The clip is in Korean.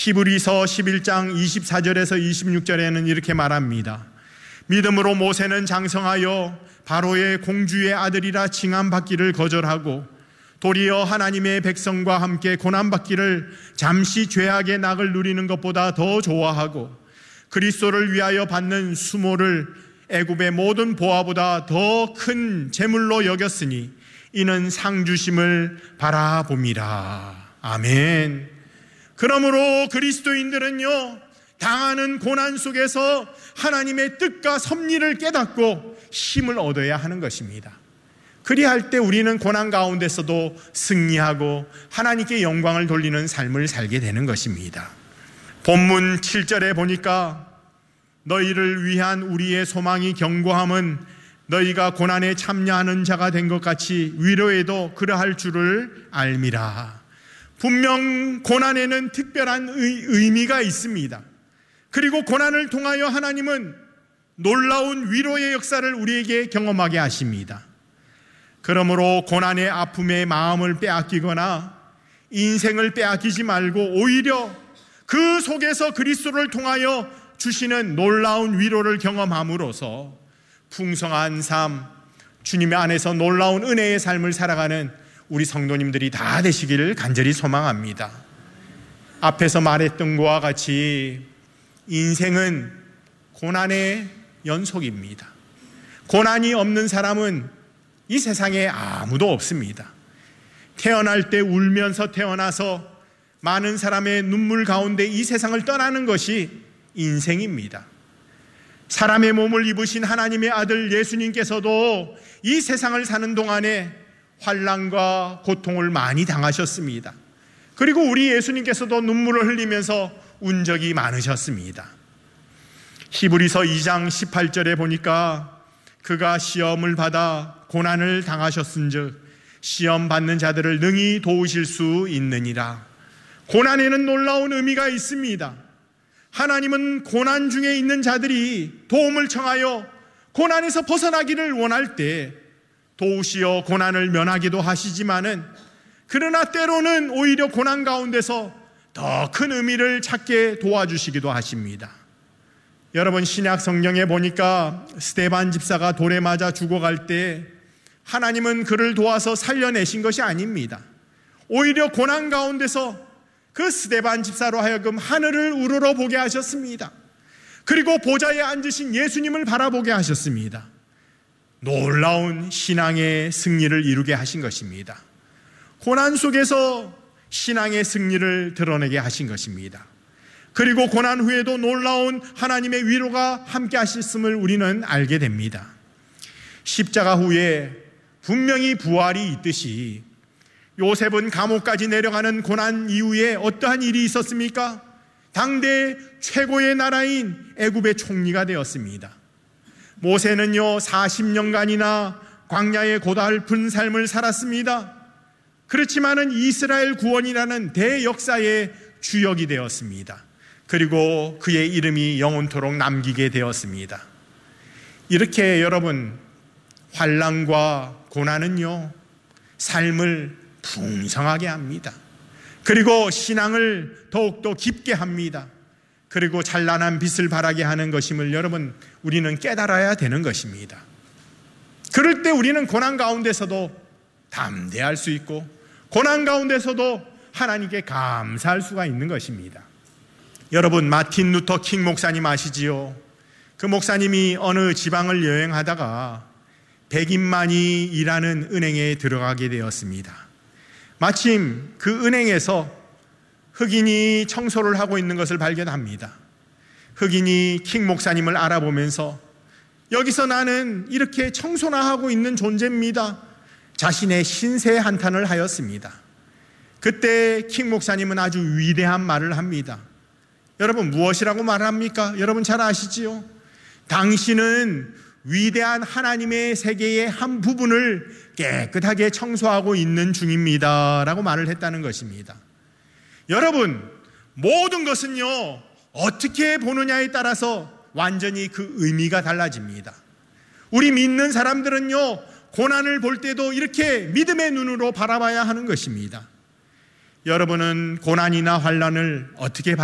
히브리서 11장 24절에서 26절에는 이렇게 말합니다. 믿음으로 모세는 장성하여 바로의 공주의 아들이라 칭함받기를 거절하고 도리어 하나님의 백성과 함께 고난받기를 잠시 죄악의 낙을 누리는 것보다 더 좋아하고 그리스도를 위하여 받는 수모를 애굽의 모든 보화보다 더 큰 재물로 여겼으니 이는 상 주심을 바라봅니다. 아멘. 그러므로 그리스도인들은요, 당하는 고난 속에서 하나님의 뜻과 섭리를 깨닫고 힘을 얻어야 하는 것입니다. 그리할 때 우리는 고난 가운데서도 승리하고 하나님께 영광을 돌리는 삶을 살게 되는 것입니다. 본문 7절에 보니까 너희를 위한 우리의 소망이 견고함은 너희가 고난에 참여하는 자가 된 것 같이 위로에도 그러할 줄을 알미라. 분명 고난에는 특별한 의미가 있습니다. 그리고 고난을 통하여 하나님은 놀라운 위로의 역사를 우리에게 경험하게 하십니다. 그러므로 고난의 아픔에 마음을 빼앗기거나 인생을 빼앗기지 말고 오히려 그 속에서 그리스도를 통하여 주시는 놀라운 위로를 경험함으로써 풍성한 삶, 주님의 안에서 놀라운 은혜의 삶을 살아가는 우리 성도님들이 다 되시기를 간절히 소망합니다. 앞에서 말했던 것과 같이 인생은 고난의 연속입니다. 고난이 없는 사람은 이 세상에 아무도 없습니다. 태어날 때 울면서 태어나서 많은 사람의 눈물 가운데 이 세상을 떠나는 것이 인생입니다. 사람의 몸을 입으신 하나님의 아들 예수님께서도 이 세상을 사는 동안에 환난과 고통을 많이 당하셨습니다. 그리고 우리 예수님께서도 눈물을 흘리면서 운 적이 많으셨습니다. 히브리서 2장 18절에 보니까 그가 시험을 받아 고난을 당하셨은즉 시험 받는 자들을 능히 도우실 수 있느니라. 고난에는 놀라운 의미가 있습니다. 하나님은 고난 중에 있는 자들이 도움을 청하여 고난에서 벗어나기를 원할 때 도우시어 고난을 면하기도 하시지만은 그러나 때로는 오히려 고난 가운데서 더 큰 의미를 찾게 도와주시기도 하십니다. 여러분, 신약 성경에 보니까 스데반 집사가 돌에 맞아 죽어갈 때 하나님은 그를 도와서 살려내신 것이 아닙니다. 오히려 고난 가운데서 그 스데반 집사로 하여금 하늘을 우러러 보게 하셨습니다. 그리고 보좌에 앉으신 예수님을 바라보게 하셨습니다. 놀라운 신앙의 승리를 이루게 하신 것입니다. 고난 속에서 신앙의 승리를 드러내게 하신 것입니다. 그리고 고난 후에도 놀라운 하나님의 위로가 함께 하셨음을 우리는 알게 됩니다. 십자가 후에 분명히 부활이 있듯이 요셉은 감옥까지 내려가는 고난 이후에 어떠한 일이 있었습니까? 당대 최고의 나라인 애굽의 총리가 되었습니다. 모세는요 40년간이나 광야의 고달픈 삶을 살았습니다. 그렇지만은 이스라엘 구원이라는 대역사의 주역이 되었습니다. 그리고 그의 이름이 영원토록 남기게 되었습니다. 이렇게 여러분, 환난과 고난은요 삶을 풍성하게 합니다. 그리고 신앙을 더욱더 깊게 합니다. 그리고 찬란한 빛을 발하게 하는 것임을 여러분, 우리는 깨달아야 되는 것입니다. 그럴 때 우리는 고난 가운데서도 담대할 수 있고 고난 가운데서도 하나님께 감사할 수가 있는 것입니다. 여러분, 마틴 루터 킹 목사님 아시지요? 그 목사님이 어느 지방을 여행하다가 백인만이 일하는 은행에 들어가게 되었습니다. 마침 그 은행에서 흑인이 청소를 하고 있는 것을 발견합니다. 흑인이 킹 목사님을 알아보면서 여기서 나는 이렇게 청소나 하고 있는 존재입니다. 자신의 신세 한탄을 하였습니다. 그때 킹 목사님은 아주 위대한 말을 합니다. 여러분, 무엇이라고 말합니까? 여러분 잘 아시지요? 당신은 위대한 하나님의 세계의 한 부분을 깨끗하게 청소하고 있는 중입니다 라고 말을 했다는 것입니다. 여러분, 모든 것은요 어떻게 보느냐에 따라서 완전히 그 의미가 달라집니다. 우리 믿는 사람들은요 고난을 볼 때도 이렇게 믿음의 눈으로 바라봐야 하는 것입니다. 여러분은 고난이나 환난을 어떻게